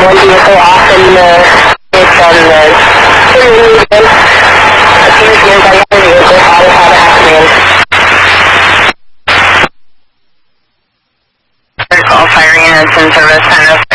one vehicle off in the it's on the appears nearby other vehicle, follow how to accident. Call fire units in service, 10